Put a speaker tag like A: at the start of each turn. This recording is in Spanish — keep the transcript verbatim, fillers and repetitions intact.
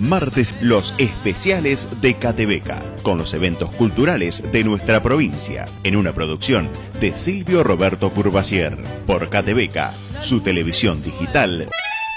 A: Martes, los especiales de Catebeca, con los eventos culturales de nuestra provincia, en una producción de Silvio Roberto Curvacier, por Catebeca, su televisión digital.